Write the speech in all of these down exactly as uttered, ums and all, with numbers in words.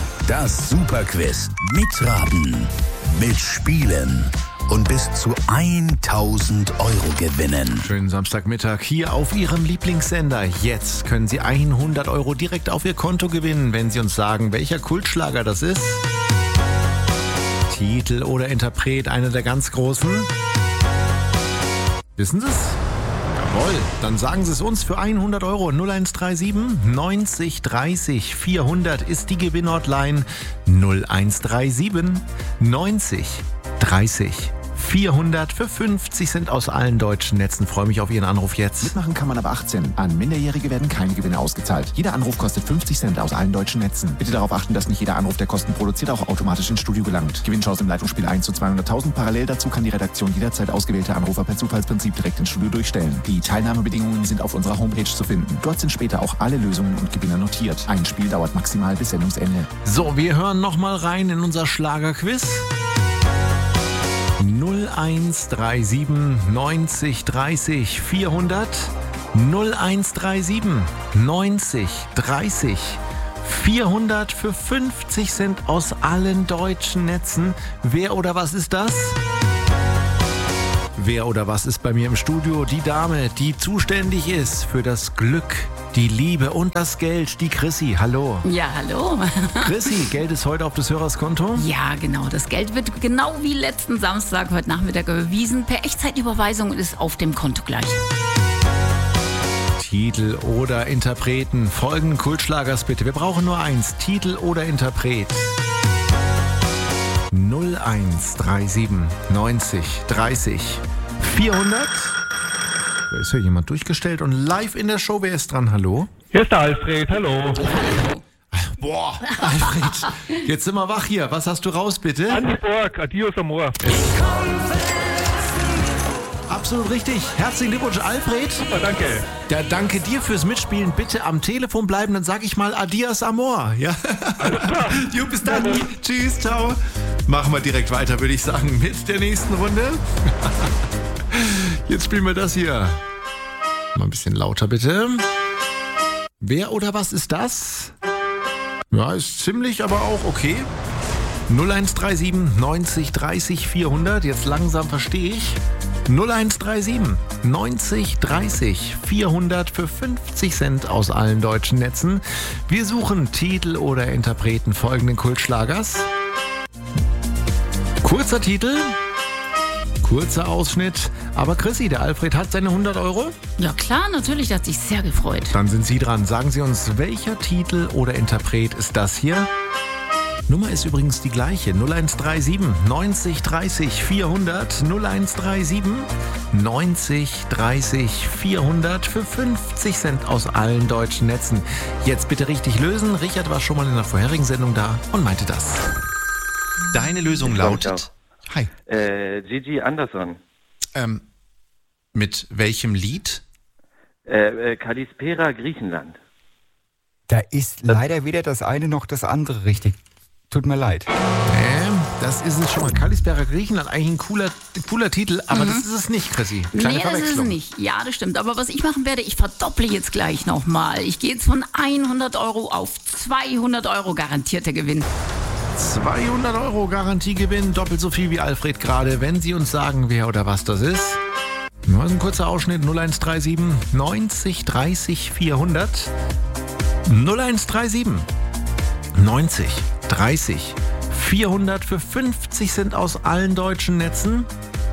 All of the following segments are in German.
Das Superquiz. Mitraten, mitspielen und bis zu tausend Euro gewinnen. Schönen Samstagmittag hier auf Ihrem Lieblingssender. Jetzt können Sie hundert Euro direkt auf Ihr Konto gewinnen, wenn Sie uns sagen, welcher Kultschlager das ist. Titel oder Interpret, einer der ganz großen. Wissen Sie es? Jawohl, dann sagen Sie es uns für hundert Euro. null eins drei sieben neunzig dreißig vierhundert ist die Gewinnhotline. null eins drei sieben neunzig dreißig vierhundert für fünfzig Cent aus allen deutschen Netzen. Freue mich auf Ihren Anruf jetzt. Mitmachen kann man ab achtzehn. An Minderjährige werden keine Gewinne ausgezahlt. Jeder Anruf kostet fünfzig Cent aus allen deutschen Netzen. Bitte darauf achten, dass nicht jeder Anruf, der Kosten produziert, auch automatisch ins Studio gelangt. Gewinnchance im Leitungsspiel eins zu zweihunderttausend. Parallel dazu kann die Redaktion jederzeit ausgewählte Anrufer per Zufallsprinzip direkt ins Studio durchstellen. Die Teilnahmebedingungen sind auf unserer Homepage zu finden. Dort sind später auch alle Lösungen und Gewinner notiert. Ein Spiel dauert maximal bis Sendungsende. So, wir hören nochmal rein in unser Schlagerquiz. null eins drei sieben neunzig dreißig vierhundert null eins drei sieben neunzig dreißig vierhundert für fünfzig Cent aus allen deutschen Netzen. Wer oder was ist das? Wer oder was ist bei mir im Studio? Die Dame, die zuständig ist für das Glück, die Liebe und das Geld, die Chrissy. Hallo. Ja, hallo. Chrissy, Geld ist heute auf des Hörers Konto? Ja, genau. Das Geld wird genau wie letzten Samstag heute Nachmittag überwiesen per Echtzeitüberweisung und ist auf dem Konto gleich. Titel oder Interpreten. Folgenden Kultschlagers bitte. Wir brauchen nur eins. Titel oder Interpret. null eins drei sieben neunzig dreißig vierhundert. Da ist ja jemand durchgestellt und live in der Show. Wer ist dran? Hallo? Hier ist der Alfred, hallo. Boah, Alfred, jetzt sind wir wach hier. Was hast du raus, bitte? Andi Borg, Adios Amor. Absolut richtig. Herzlichen Glückwunsch, Alfred. Super, danke. Ja, danke dir fürs Mitspielen. Bitte am Telefon bleiben, dann sag ich mal Adios Amor. Ja. Jo, bis dann. Ja, tschüss, ciao. Machen wir direkt weiter, würde ich sagen, mit der nächsten Runde. Jetzt spielen wir das hier. Mal ein bisschen lauter, bitte. Wer oder was ist das? Ja, ist ziemlich, aber auch okay. null eins drei sieben neunzig dreißig vierhundert. Jetzt langsam verstehe ich. null eins drei sieben neunzig dreißig vierhundert für fünfzig Cent aus allen deutschen Netzen. Wir suchen Titel oder Interpreten folgenden Kultschlagers. Kurzer Titel, kurzer Ausschnitt. Aber Chrissy, der Alfred hat seine hundert Euro. Ja klar, natürlich, der hat sich sehr gefreut. Dann sind Sie dran. Sagen Sie uns, welcher Titel oder Interpret ist das hier? Nummer ist übrigens die gleiche. null eins drei sieben neunzig dreißig vierhundert null eins drei sieben neunzig dreißig vierhundert für fünfzig Cent aus allen deutschen Netzen. Jetzt bitte richtig lösen. Richard war schon mal in der vorherigen Sendung da und meinte das. Deine Lösung lautet... Hi. Äh, Gigi Anderson. Ähm, mit welchem Lied? Äh, äh, Kalispera, Griechenland. Da ist leider weder das eine noch das andere richtig. Tut mir leid. Ähm, das ist es schon mal. Kalispera, Griechenland, eigentlich ein cooler, cooler Titel, aber mhm. das ist es nicht, Chrissy. Kleine nee, Verwechslung. Das ist es nicht. Ja, das stimmt. Aber was ich machen werde, ich verdopple jetzt gleich nochmal. Ich gehe jetzt von hundert Euro auf zweihundert Euro garantierter Gewinn. zweihundert Euro Garantiegewinn, doppelt so viel wie Alfred gerade. Wenn Sie uns sagen, wer oder was das ist. Nur ein kurzer Ausschnitt. null eins drei sieben neunzig dreißig vierhundert null eins drei sieben neunzig dreißig vierhundert für fünfzig Cent aus allen deutschen Netzen.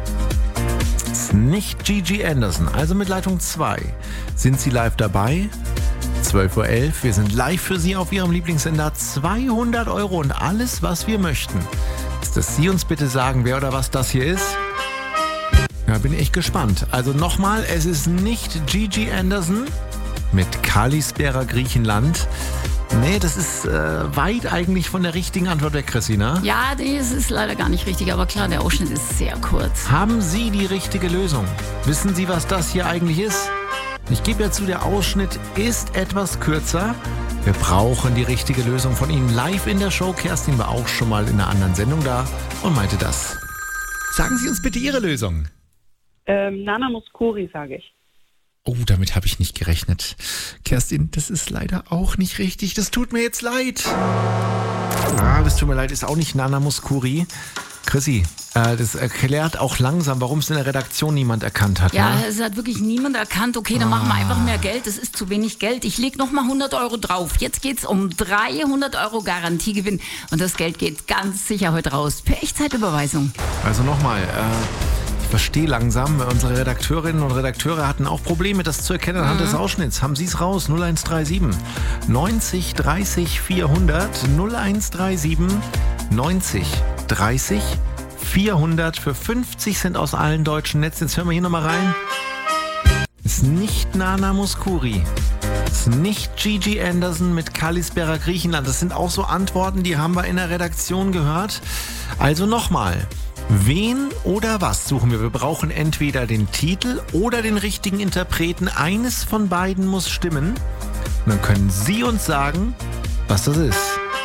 Das ist nicht Gigi Anderson. Also mit Leitung zwei. Sind Sie live dabei? zwölf Uhr elf. Wir sind live für Sie auf Ihrem Lieblingssender. zweihundert Euro und alles, was wir möchten, ist, dass Sie uns bitte sagen, wer oder was das hier ist. Ja, bin echt gespannt. Also nochmal, es ist nicht Gigi Anderson mit Kalispera, Griechenland. Nee, das ist äh, weit eigentlich von der richtigen Antwort weg, Christina. Ja, das ist leider gar nicht richtig, aber klar, der Ausschnitt ist sehr kurz. Haben Sie die richtige Lösung? Wissen Sie, was das hier eigentlich ist? Ich gebe ja zu, der Ausschnitt ist etwas kürzer. Wir brauchen die richtige Lösung von Ihnen. Live in der Show. Kerstin war auch schon mal in einer anderen Sendung da und meinte das. Sagen Sie uns bitte Ihre Lösung. Ähm, Nana Mouskouri, sage ich. Oh, damit habe ich nicht gerechnet. Kerstin, das ist leider auch nicht richtig. Das tut mir jetzt leid. Ah, das tut mir leid, ist auch nicht Nana Mouskouri. Chrissy, äh, das erklärt auch langsam, warum es in der Redaktion niemand erkannt hat. Ja, ne? es hat wirklich niemand erkannt. Okay, dann machen wir einfach mehr Geld. Das ist zu wenig Geld. Ich leg nochmal hundert Euro drauf. Jetzt geht's um dreihundert Euro Garantiegewinn. Und das Geld geht ganz sicher heute raus. Per Echtzeitüberweisung. Also nochmal, äh, ich verstehe langsam, unsere Redakteurinnen und Redakteure hatten auch Probleme, das zu erkennen anhand mhm. des Ausschnitts. Haben Sie es raus? null eins drei sieben neunzig dreißig vierhundert null eins drei sieben neunzig dreißig vierhundert für fünfzig Cent aus allen deutschen Netzen. Jetzt hören wir hier nochmal rein. Ist nicht Nana Mouskouri. Ist nicht Gigi Anderson mit Kalispera Griechenland. Das sind auch so Antworten, die haben wir in der Redaktion gehört. Also nochmal. Wen oder was suchen wir? Wir brauchen entweder den Titel oder den richtigen Interpreten. Eines von beiden muss stimmen. Und dann können Sie uns sagen, was das ist.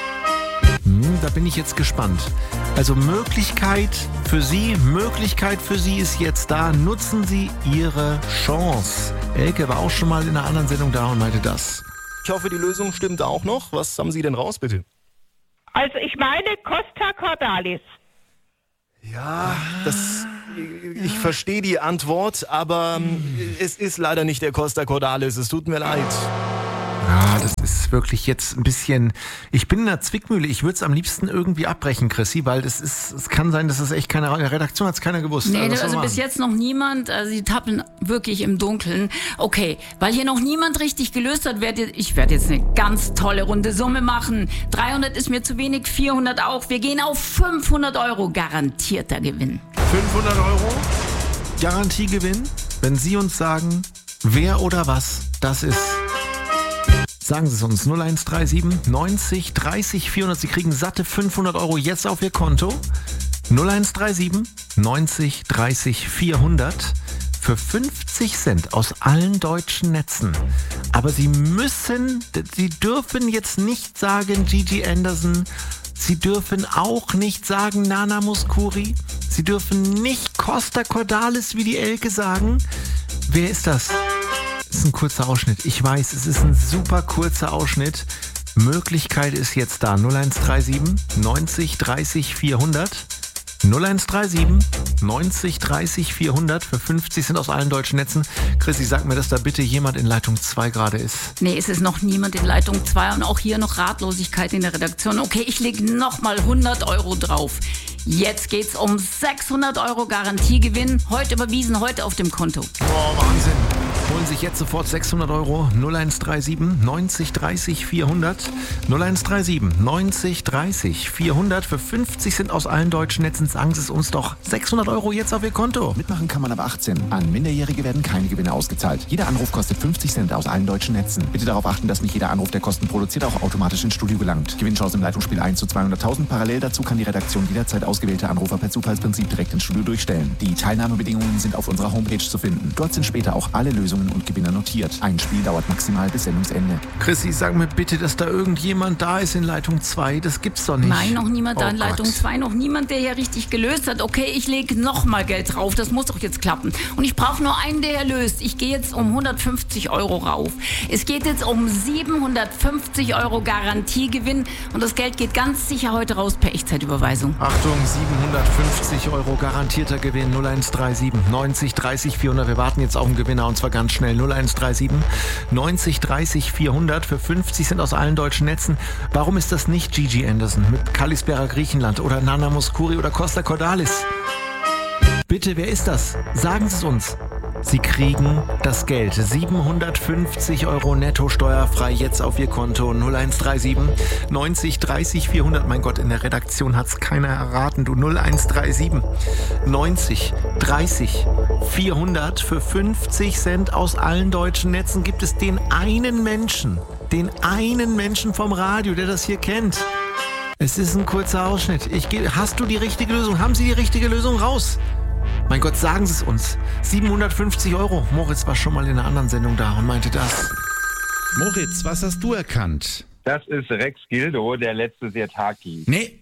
Hm, da bin ich jetzt gespannt. Also Möglichkeit für Sie, Möglichkeit für Sie ist jetzt da. Nutzen Sie Ihre Chance. Elke war auch schon mal in einer anderen Sendung da und meinte das. Ich hoffe, die Lösung stimmt auch noch. Was haben Sie denn raus, bitte? Also ich meine Costa Cordalis. Ja, das, ich verstehe die Antwort, aber es ist leider nicht der Costa Cordalis. Es tut mir leid. Ja, das ist wirklich jetzt ein bisschen... Ich bin in der Zwickmühle. Ich würde es am liebsten irgendwie abbrechen, Chrissy, weil das ist, es kann sein, dass es echt keine... In der Redaktion hat es keiner gewusst. Nee, also, also bis jetzt noch niemand. Also sie tappen wirklich im Dunkeln. Okay, weil hier noch niemand richtig gelöst hat, werde ich werde jetzt eine ganz tolle runde Summe machen. dreihundert ist mir zu wenig, vierhundert auch. Wir gehen auf fünfhundert Euro garantierter Gewinn. fünfhundert Euro Garantiegewinn, wenn Sie uns sagen, wer oder was das ist. Sagen Sie es uns, null eins drei sieben neunzig dreißig vierhundert. Sie kriegen satte fünfhundert Euro jetzt auf Ihr Konto. null eins drei sieben neunzig dreißig vierhundert für fünfzig Cent aus allen deutschen Netzen. Aber Sie müssen, Sie dürfen jetzt nicht sagen Gigi Anderson. Sie dürfen auch nicht sagen Nana Mouskouri. Sie dürfen nicht Costa Cordalis wie die Elke sagen. Wer ist das? Das ist ein kurzer Ausschnitt. Ich weiß, es ist ein super kurzer Ausschnitt. Möglichkeit ist jetzt da. null eins drei sieben neunzig dreißig vierhundert. null eins drei sieben neunzig dreißig vierhundert für fünfzig Cent aus allen deutschen Netzen. Chrissy, sag mir, dass da bitte jemand in Leitung zwei gerade ist. Nee, es ist noch niemand in Leitung zwei und auch hier noch Ratlosigkeit in der Redaktion. Okay, ich lege nochmal hundert Euro drauf. Jetzt geht's um sechshundert Euro Garantiegewinn. Heute überwiesen, heute auf dem Konto. Boah, Wahnsinn. Holen sich jetzt sofort sechshundert Euro. null eins drei sieben neunzig dreißig vierhundert. null eins drei sieben neunzig dreißig vierhundert für fünfzig Cent aus allen deutschen Netzen. Sagen Sie es uns doch. sechshundert Euro jetzt auf Ihr Konto. Mitmachen kann man ab achtzehn. An Minderjährige werden keine Gewinne ausgezahlt. Jeder Anruf kostet fünfzig Cent aus allen deutschen Netzen. Bitte darauf achten, dass nicht jeder Anruf, der Kosten produziert, auch automatisch ins Studio gelangt. Gewinnchance im Leitungsspiel eins zu zweihunderttausend. Parallel dazu kann die Redaktion jederzeit ausgewählte Anrufer per Zufallsprinzip direkt ins Studio durchstellen. Die Teilnahmebedingungen sind auf unserer Homepage zu finden. Dort sind später auch alle Lösungen und Gewinner notiert. Ein Spiel dauert maximal bis Sendungsende. Chrissy, sag mir bitte, dass da irgendjemand da ist in Leitung zwei. Das gibt's doch nicht. Nein, noch niemand da oh in Leitung zwei. Noch niemand, der hier richtig gelöst hat. Okay, ich lege nochmal Geld drauf. Das muss doch jetzt klappen. Und ich brauche nur einen, der hier löst. Ich gehe jetzt um hundertfünfzig Euro rauf. Es geht jetzt um siebenhundertfünfzig Euro Garantiegewinn. Und das Geld geht ganz sicher heute raus per Echtzeitüberweisung. Achtung, siebenhundertfünfzig Euro garantierter Gewinn. null eins drei sieben neunzig dreißig vierhundert. Wir warten jetzt auf den Gewinner und zwar ganz schnell. null eins drei sieben neunzig dreißig vierhundert für fünfzig Cent aus allen deutschen Netzen. Warum ist das nicht Gigi Anderson mit Kalispera Griechenland oder Nana Mouskouri oder Costa Cordalis? Bitte, wer ist das? Sagen Sie es uns. Sie kriegen das Geld. siebenhundertfünfzig Euro netto steuerfrei jetzt auf Ihr Konto. null eins drei sieben neunzig dreißig vierhundert. Mein Gott, in der Redaktion hat es keiner erraten. Du null eins drei sieben neunzig dreißig vierhundert für fünfzig Cent aus allen deutschen Netzen. Gibt es den einen Menschen, den einen Menschen vom Radio, der das hier kennt? Es ist ein kurzer Ausschnitt. Ich geh, hast du die richtige Lösung? Haben Sie die richtige Lösung raus? Mein Gott, sagen Sie es uns. siebenhundertfünfzig Euro. Moritz war schon mal in einer anderen Sendung da und meinte das. Moritz, was hast du erkannt? Das ist Rex Gildo, der letzte Sirtaki. Nee,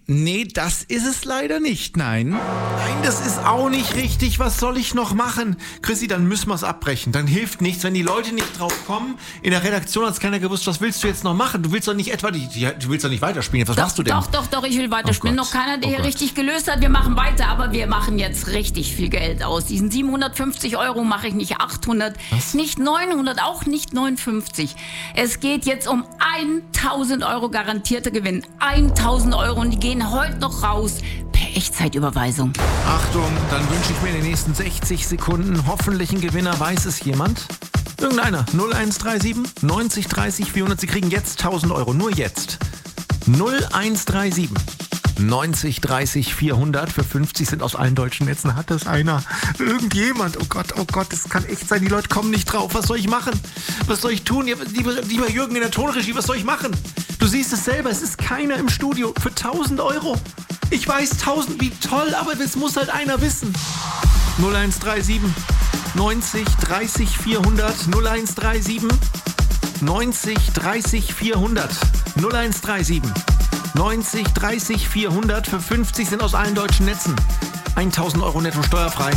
Nee, das ist es leider nicht, nein. Nein, das ist auch nicht richtig. Was soll ich noch machen? Chrissy, dann müssen wir es abbrechen. Dann hilft nichts, wenn die Leute nicht drauf kommen. In der Redaktion hat es keiner gewusst, was willst du jetzt noch machen? Du willst doch nicht etwa, die, die, du willst doch nicht weiterspielen. Was doch, machst du denn? Doch, doch, doch, ich will weiterspielen. Oh noch keiner, der oh hier Gott. richtig gelöst hat. Wir machen weiter, aber wir machen jetzt richtig viel Geld aus. Diesen siebenhundertfünfzig Euro mache ich nicht achthundert, Was? nicht neunhundert, auch nicht neunundfünfzig. Es geht jetzt um tausend Euro garantierter Gewinn. tausend Euro und die gehen heute noch raus per Echtzeitüberweisung. Achtung, dann wünsche ich mir in den nächsten sechzig Sekunden hoffentlich einen Gewinner. Weiß es jemand? Irgendeiner. null eins drei sieben neunzig dreißig vierhundert. Sie kriegen jetzt tausend Euro. Nur jetzt. null eins drei sieben neunzig dreißig vierhundert. Für fünfzig sind aus allen deutschen Netzen. Hat das einer? Irgendjemand? Oh Gott, oh Gott, das kann echt sein. Die Leute kommen nicht drauf. Was soll ich machen? Was soll ich tun? Lieber, lieber Jürgen in der Tonregie, was soll ich machen? Du siehst es selber, es ist keiner im Studio. Für tausend Euro. Ich weiß, tausend, wie toll, aber das muss halt einer wissen. null eins drei sieben neunzig dreißig vierhundert. null eins drei sieben neunzig dreißig vierhundert. null eins drei sieben neunzig dreißig vierhundert. Für fünfzig sind aus allen deutschen Netzen. tausend Euro netto steuerfrei.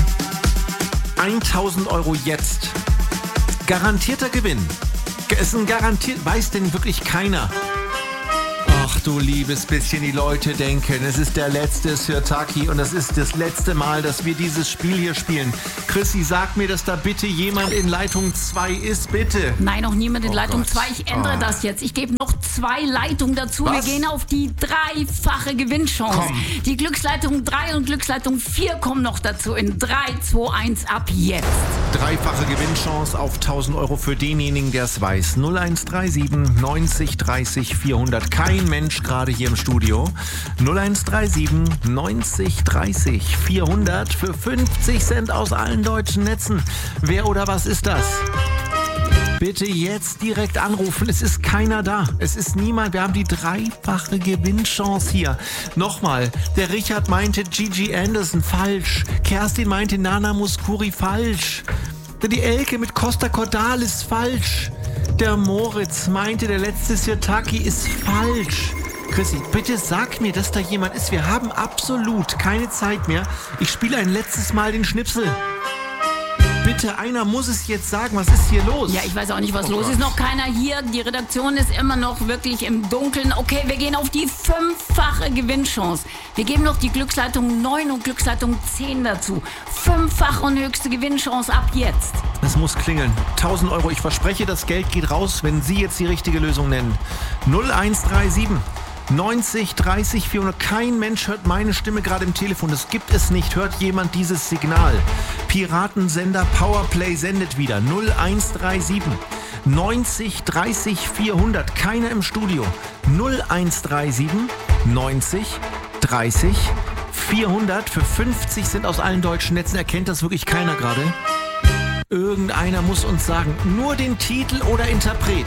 tausend Euro jetzt. Garantierter Gewinn. Es ist ein garantiert, weiß denn wirklich keiner. Ach du liebes bisschen, die Leute denken, es ist der letzte Sirtaki und es ist das letzte Mal, dass wir dieses Spiel hier spielen. Chrissy, sag mir, dass da bitte jemand in Leitung zwei ist, bitte. Nein, noch niemand in Oh Leitung Gott. zwei. Ich ändere Oh. das jetzt. Ich gebe noch zwei Leitungen dazu. Was? Wir gehen auf die dreifache Gewinnchance. Komm. Die Glücksleitung drei und Glücksleitung vier kommen noch dazu in drei, zwei, eins ab jetzt. Dreifache Gewinnchance auf tausend Euro für denjenigen, der es weiß. null eins drei sieben neunzig dreißig vierhundert. Kein Mensch gerade hier im Studio. null eins drei sieben neunzig dreißig vierhundert für fünfzig Cent aus allen deutschen Netzen. Wer oder was ist das? Bitte jetzt direkt anrufen. Es ist keiner da. Es ist niemand. Wir haben die dreifache Gewinnchance hier. Nochmal. Der Richard meinte Gigi Anderson falsch. Kerstin meinte Nana Mouskouri falsch. Die Elke mit Costa Cordalis falsch. Der Moritz meinte, der letzte Sirtaki ist falsch. Chrissy, bitte sag mir, dass da jemand ist. Wir haben absolut keine Zeit mehr. Ich spiele ein letztes Mal den Schnipsel. Bitte, einer muss es jetzt sagen. Was ist hier los? Ja, ich weiß auch nicht, was Oh los Gott. ist. Noch keiner hier. Die Redaktion ist immer noch wirklich im Dunkeln. Okay, wir gehen auf die fünffache Gewinnchance. Wir geben noch die Glücksleitung neun und Glücksleitung zehn dazu. Fünffache und höchste Gewinnchance ab jetzt. Es muss klingeln. tausend Euro. Ich verspreche, das Geld geht raus, wenn Sie jetzt die richtige Lösung nennen. null eins drei sieben neunzig dreißig vierhundert. Kein Mensch hört meine Stimme gerade im Telefon. Das gibt es nicht. Hört jemand dieses Signal? Piratensender Powerplay sendet wieder. null eins drei sieben neunzig dreißig vierhundert. Keiner im Studio. null eins drei sieben neunzig dreißig vierhundert. Für fünfzig sind aus allen deutschen Netzen. Erkennt das wirklich keiner gerade? Irgendeiner muss uns sagen. Nur den Titel oder Interpret.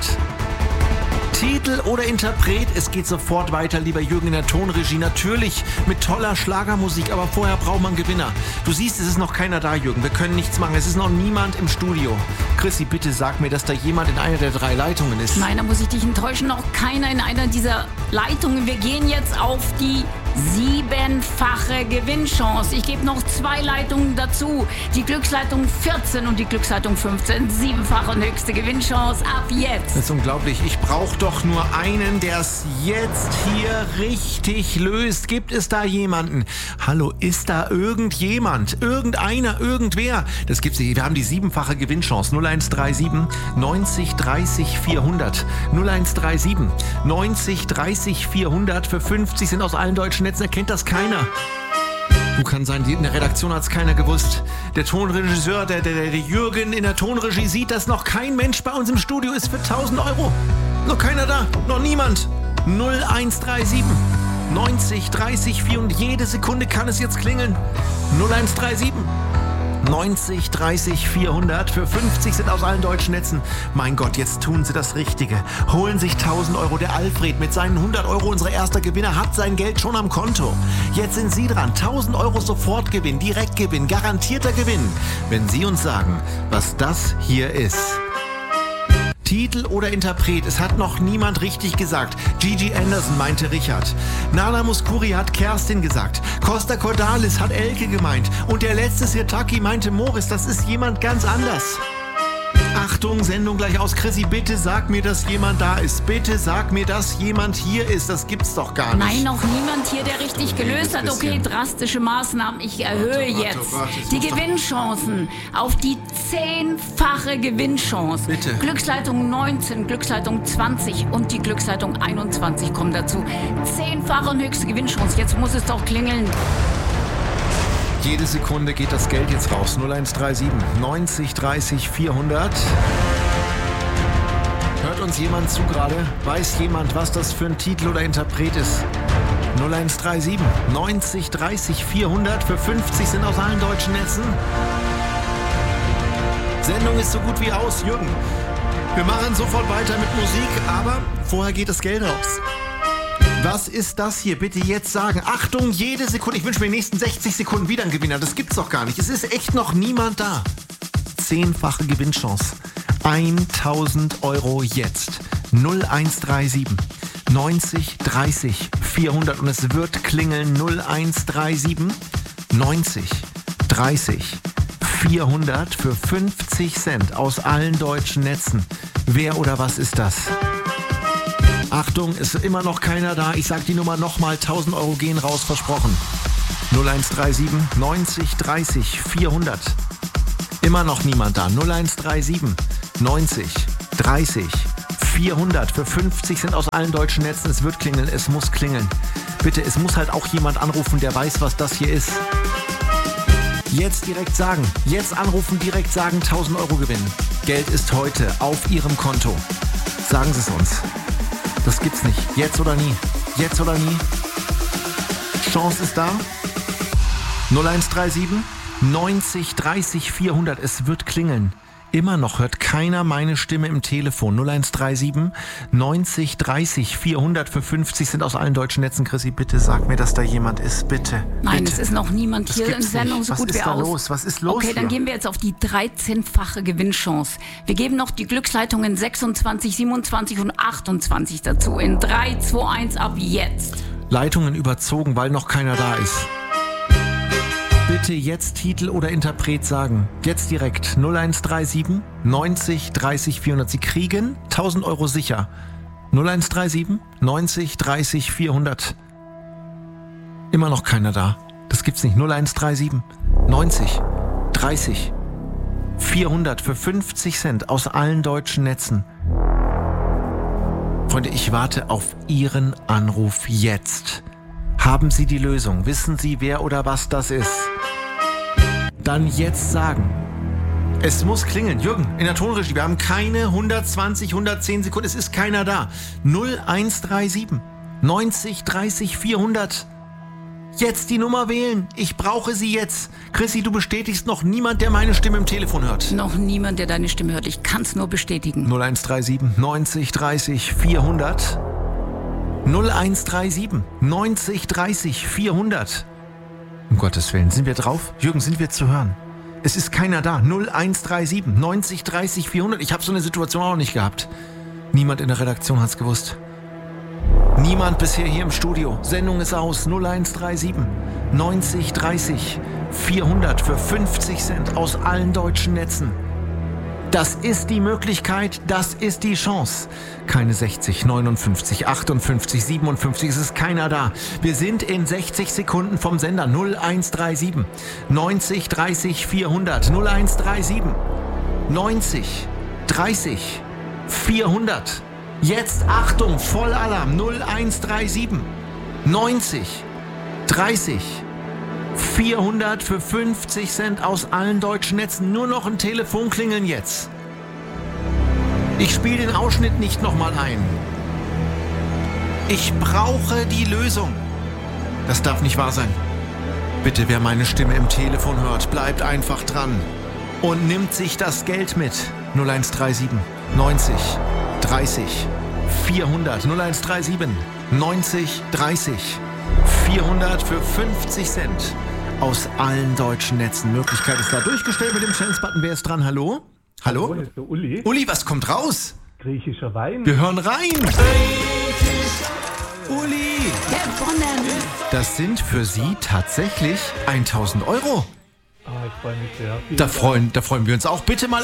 Titel oder Interpret, es geht sofort weiter, lieber Jürgen in der Tonregie. Natürlich mit toller Schlagermusik, aber vorher braucht man Gewinner. Du siehst, es ist noch keiner da, Jürgen. Wir können nichts machen. Es ist noch niemand im Studio. Chrissy, bitte sag mir, dass da jemand in einer der drei Leitungen ist. Nein, da muss ich dich enttäuschen. Noch keiner in einer dieser Leitungen. Wir gehen jetzt auf die siebenfache Gewinnchance. Ich gebe noch zwei Leitungen dazu. Die Glücksleitung vierzehn und die Glücksleitung fünfzehn. Siebenfache und höchste Gewinnchance ab jetzt. Das ist unglaublich. Ich brauche doch nur einen, der es jetzt hier richtig löst. Gibt es da jemanden? Hallo, ist da irgendjemand? Irgendeiner? Irgendwer? Das gibt's nicht. Wir haben die siebenfache Gewinnchance. null eins drei sieben neunzig dreißig vierhundert. null eins drei sieben neunzig dreißig vierhundert. Für fünfzig sind aus allen deutschen Netzen. Erkennt das keiner. Du, kann sein, in der Redaktion hat es keiner gewusst. Der Tonregisseur, der, der, der Jürgen in der Tonregie sieht, dass noch kein Mensch bei uns im Studio ist für tausend Euro. Noch keiner da, noch niemand. null eins drei sieben neunzig dreißig vierhundert. Jede Sekunde kann es jetzt klingeln. null eins drei sieben neunzig dreißig vierhundert. Für fünfzig sind aus allen deutschen Netzen. Mein Gott, jetzt tun sie das Richtige. Holen sich tausend Euro. Der Alfred mit seinen hundert Euro, unser erster Gewinner, hat sein Geld schon am Konto. Jetzt sind Sie dran. tausend Euro Sofortgewinn, Direktgewinn, garantierter Gewinn. Wenn Sie uns sagen, was das hier ist. Titel oder Interpret? Es hat noch niemand richtig gesagt. Gigi Anderson meinte Richard. Nana Mouskouri hat Kerstin gesagt. Costa Cordalis hat Elke gemeint. Und der letzte Sirtaki meinte Moritz. Das ist jemand ganz anders. Achtung, Sendung gleich aus. Chrissy, bitte sag mir, dass jemand da ist. Bitte sag mir, dass jemand hier ist. Das gibt's doch gar nicht. Nein, noch niemand hier, der richtig gelöst hat. Okay, drastische Maßnahmen. Ich erhöhe warte, jetzt warte, jetzt die muss doch- Gewinnchancen auf die zehnfache Gewinnchance. Bitte. Glücksleitung neunzehn, Glücksleitung zwanzig und die Glücksleitung einundzwanzig kommen dazu. Zehnfache und höchste Gewinnchance. Jetzt muss es doch klingeln. Jede Sekunde geht das Geld jetzt raus. null eins drei sieben neunzig dreißig vierhundert. Hört uns jemand zu gerade? Weiß jemand, was das für ein Titel oder Interpret ist? null eins drei sieben neunzig dreißig vierhundert. Für fünfzig sind aus allen deutschen Netzen. Sendung ist so gut wie aus, Jürgen. Wir machen sofort weiter mit Musik, aber vorher geht das Geld raus. Was ist das hier? Bitte jetzt sagen. Achtung, jede Sekunde. Ich wünsche mir in den nächsten sechzig Sekunden wieder einen Gewinner. Das gibt's doch gar nicht. Es ist echt noch niemand da. Zehnfache Gewinnchance. tausend Euro jetzt. null eins drei sieben neunzig dreißig vierhundert. Und es wird klingeln. null eins drei sieben neunzig dreißig vierhundert für fünfzig Cent aus allen deutschen Netzen. Wer oder was ist das? Achtung, ist immer noch keiner da. Ich sag die Nummer nochmal. tausend Euro gehen raus, versprochen. null eins drei sieben neunzig dreißig vierhundert. Immer noch niemand da. null eins drei sieben neunzig dreißig vierhundert. Für fünfzig sind aus allen deutschen Netzen. Es wird klingeln, es muss klingeln. Bitte, es muss halt auch jemand anrufen, der weiß, was das hier ist. Jetzt direkt sagen. Jetzt anrufen, direkt sagen, tausend Euro gewinnen. Geld ist heute auf Ihrem Konto. Sagen Sie es uns. Das gibt's nicht. Jetzt oder nie. Jetzt oder nie. Chance ist da. null eins drei sieben neunzig dreißig vierhundert. Es wird klingeln. Immer noch hört keiner meine Stimme im Telefon. null eins drei sieben neunzig dreißig vierhundert für fünfzig sind aus allen deutschen Netzen. Chrissy, bitte sag mir, dass da jemand ist. Bitte. Nein, bitte. es ist noch niemand Das hier in gibt's Sendung nicht. so Was gut ist wie da aus. los? Was ist los Okay, dann hier? gehen wir jetzt auf die dreizehnfache Gewinnchance. Wir geben noch die Glücksleitungen sechsundzwanzig, siebenundzwanzig und achtundzwanzig dazu. In drei, zwei, eins ab jetzt. Leitungen überzogen, weil noch keiner da ist. Bitte jetzt Titel oder Interpret sagen. Jetzt direkt. null eins drei sieben neunzig dreißig vierhundert. Sie kriegen tausend Euro sicher. null eins drei sieben neunzig dreißig vierhundert. Immer noch keiner da. Das gibt's nicht. null eins drei sieben neunzig dreißig vierhundert für fünfzig Cent aus allen deutschen Netzen. Freunde, ich warte auf Ihren Anruf jetzt. Haben Sie die Lösung? Wissen Sie, wer oder was das ist? Dann jetzt sagen. Es muss klingeln. Jürgen, in der Tonregie, wir haben keine hundertzwanzig, hundertzehn Sekunden. Es ist keiner da. null eins drei sieben neunzig dreißig vierhundert. Jetzt die Nummer wählen. Ich brauche sie jetzt. Chrissy, du bestätigst noch niemand, der meine Stimme im Telefon hört. Noch niemand, der deine Stimme hört. Ich kann es nur bestätigen. null eins drei sieben neunzig dreißig vierhundert. null eins drei sieben neunzig dreißig vierhundert. Um Gottes Willen, sind wir drauf? Jürgen, sind wir zu hören? Es ist keiner da. null eins drei sieben neunzig dreißig vierhundert. Ich habe so eine Situation auch nicht gehabt. Niemand in der Redaktion hat's gewusst. Niemand bisher hier im Studio. Sendung ist aus. null eins drei sieben neunzig dreißig vierhundert für fünfzig Cent aus allen deutschen Netzen. Das ist die Möglichkeit, das ist die Chance. Keine sechzig, neunundfünfzig, achtundfünfzig, siebenundfünfzig, es ist keiner da. Wir sind in sechzig Sekunden vom Sender. null eins drei sieben neunzig dreißig vierhundert. null eins drei sieben neunzig dreißig vierhundert. Jetzt Achtung, Vollalarm. null eins drei sieben neunzig dreißig vierhundert für fünfzig Cent aus allen deutschen Netzen. Nur noch ein Telefon klingeln jetzt. Ich spiele den Ausschnitt nicht nochmal ein. Ich brauche die Lösung. Das darf nicht wahr sein. Bitte, wer meine Stimme im Telefon hört, bleibt einfach dran und nimmt sich das Geld mit. null eins drei sieben neunzig dreißig vierhundert. null eins drei sieben neunzig dreißig vierhundert für fünfzig Cent aus allen deutschen Netzen. Möglichkeit ist da durchgestellt mit dem Chance-Button. Wer ist dran? Hallo? Hallo? Hallo, hier ist der Uli. Uli, was kommt raus? Griechischer Wein. Wir hören rein. Uli, Gewonnen. das sind für Sie tatsächlich tausend Euro. Ah, ich freue mich sehr. Vielen Da Dank. freuen, da freuen wir uns auch. Bitte mal